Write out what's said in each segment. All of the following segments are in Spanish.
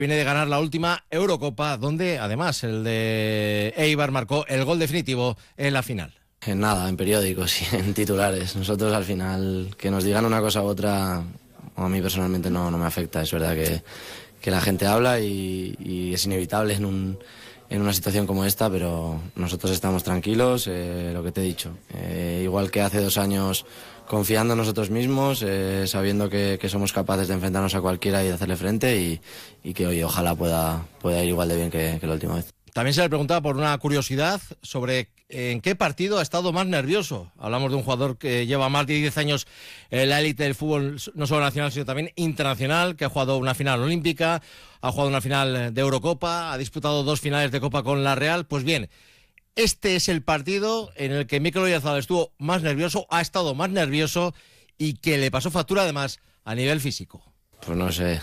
viene de ganar la última Eurocopa, donde además el de Eibar marcó el gol definitivo en la final. En nada, en periódicos y en titulares. Nosotros al final, que nos digan una cosa u otra, a mí personalmente no me afecta. Es verdad que la gente habla y es inevitable en una situación como esta, pero nosotros estamos tranquilos, lo que te he dicho. Igual que hace 2 años, confiando en nosotros mismos, sabiendo que somos capaces de enfrentarnos a cualquiera y de hacerle frente y que hoy ojalá pueda ir igual de bien que la última vez. También se le preguntaba por una curiosidad sobre en qué partido ha estado más nervioso. Hablamos de un jugador que lleva más de 10 años en la élite del fútbol, no solo nacional, sino también internacional, que ha jugado una final olímpica, ha jugado una final de Eurocopa, ha disputado 2 finales de Copa con la Real. Pues bien, este es el partido en el que Mikel Oyarzabal estuvo más nervioso, ha estado más nervioso y que le pasó factura además a nivel físico. Pues no sé,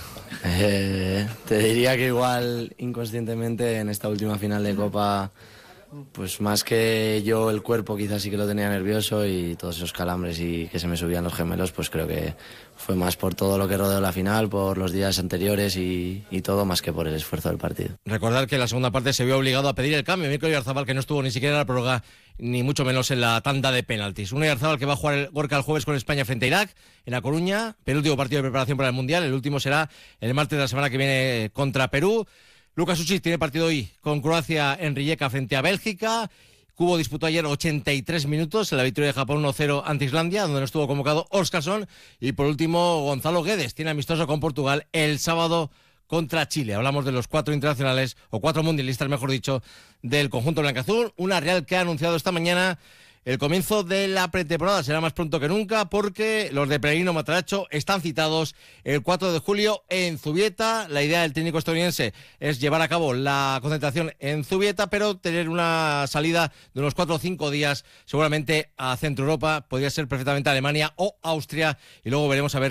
te diría que igual inconscientemente en esta última final de Copa, pues más que yo el cuerpo quizás sí que lo tenía nervioso y todos esos calambres y que se me subían los gemelos, pues creo que fue más por todo lo que rodeó la final, por los días anteriores y todo, más que por el esfuerzo del partido. Recordar que en la segunda parte se vio obligado a pedir el cambio Mikel Oyarzabal, que no estuvo ni siquiera en la prórroga, ni mucho menos en la tanda de penaltis. Un Oyarzabal que va a jugar el Gorka el jueves con España frente a Irak, en A Coruña, penúltimo partido de preparación para el Mundial, el último será el martes de la semana que viene contra Perú. Lucas Suchis tiene partido hoy con Croacia en Rijeka frente a Bélgica. Kubo disputó ayer 83 minutos en la victoria de Japón 1-0 ante Islandia, donde no estuvo convocado Óskarsson. Y por último, Gonzalo Guedes tiene amistoso con Portugal el sábado contra Chile. Hablamos de los 4 internacionales, o 4 mundialistas, mejor dicho, del conjunto blancaazul. Una Real que ha anunciado esta mañana el comienzo de la pretemporada. Será más pronto que nunca porque los de Peregrino Mataracho están citados el 4 de julio en Zubieta. La idea del técnico estadounidense es llevar a cabo la concentración en Zubieta, pero tener una salida de unos 4 o 5 días seguramente a Centro Europa. Podría ser perfectamente Alemania o Austria, y luego veremos a ver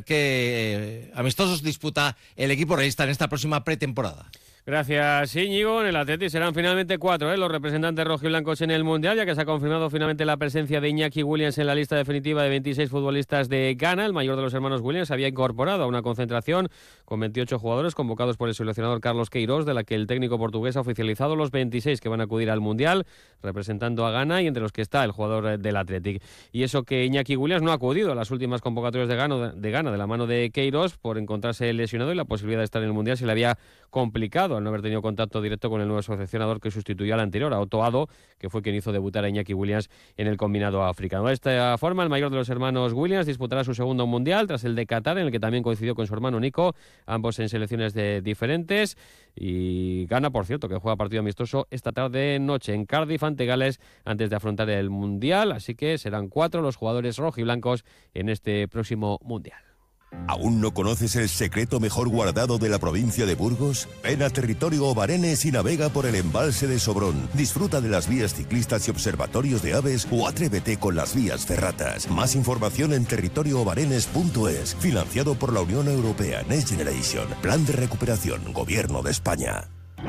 qué amistosos disputa el equipo realista en esta próxima pretemporada. Gracias, Íñigo. En el Atleti serán finalmente 4 los representantes rojiblancos en el Mundial, ya que se ha confirmado finalmente la presencia de Iñaki Williams en la lista definitiva de 26 futbolistas de Ghana. El mayor de los hermanos Williams había incorporado a una concentración con 28 jugadores convocados por el seleccionador Carlos Queiroz, de la que el técnico portugués ha oficializado los 26 que van a acudir al Mundial, representando a Ghana, y entre los que está el jugador del Athletic. Y eso que Iñaki Williams no ha acudido a las últimas convocatorias de Ghana de la mano de Queiroz por encontrarse lesionado, y la posibilidad de estar en el Mundial se le había complicado al no haber tenido contacto directo con el nuevo seleccionador que sustituyó al anterior, a Otto Addo, que fue quien hizo debutar a Iñaki Williams en el combinado africano. De esta forma, el mayor de los hermanos Williams disputará su segundo Mundial tras el de Qatar, en el que también coincidió con su hermano Nico, ambos en selecciones diferentes. Y Ghana, por cierto, que juega partido amistoso esta tarde noche en Cardiff ante Gales antes de afrontar el Mundial, así que serán 4 los jugadores rojiblancos en este próximo Mundial. ¿Aún no conoces el secreto mejor guardado de la provincia de Burgos? Ven a Territorio Obarenes y navega por el embalse de Sobrón. Disfruta de las vías ciclistas y observatorios de aves o atrévete con las vías ferratas. Más información en territorioobarenes.es. Financiado por la Unión Europea Next Generation. Plan de recuperación. Gobierno de España.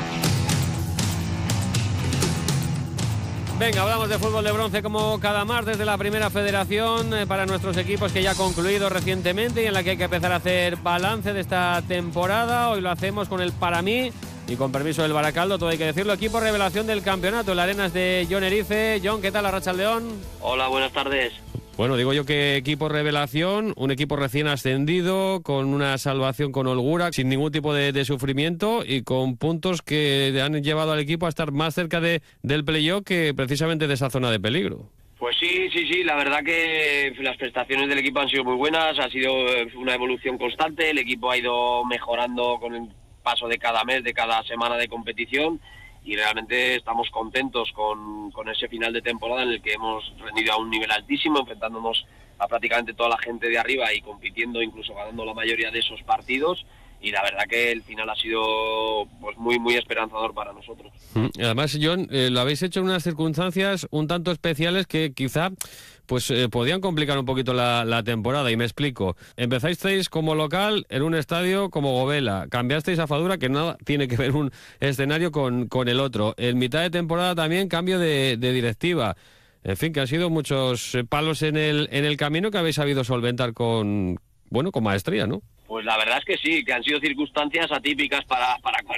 Venga, hablamos de fútbol de bronce como cada martes de la Primera Federación para nuestros equipos, que ya ha concluido recientemente y en la que hay que empezar a hacer balance de esta temporada. Hoy lo hacemos con el, para mí, y con permiso del Baracaldo, todo hay que decirlo, equipo revelación del campeonato, el Arenas de Jon Erice. Jon, ¿qué tal, Arratsaldeon? Hola, buenas tardes. Bueno, digo yo que equipo revelación, un equipo recién ascendido, con una salvación con holgura, sin ningún tipo de sufrimiento y con puntos que han llevado al equipo a estar más cerca del playoff que precisamente de esa zona de peligro. Pues sí, la verdad que las prestaciones del equipo han sido muy buenas, ha sido una evolución constante, el equipo ha ido mejorando con el paso de cada mes, de cada semana de competición, y realmente estamos contentos con ese final de temporada en el que hemos rendido a un nivel altísimo, enfrentándonos a prácticamente toda la gente de arriba y compitiendo, incluso ganando la mayoría de esos partidos, y la verdad que el final ha sido pues muy esperanzador para nosotros. Además, Jon, lo habéis hecho en unas circunstancias un tanto especiales que quizá podían complicar un poquito la temporada, y me explico. Empezasteis como local en un estadio como Govela, cambiasteis a Fadura, que nada tiene que ver un escenario con el otro. En mitad de temporada también cambio de directiva. En fin, que han sido muchos palos en el camino que habéis sabido solventar con maestría, ¿no? Pues la verdad es que sí, que han sido circunstancias atípicas para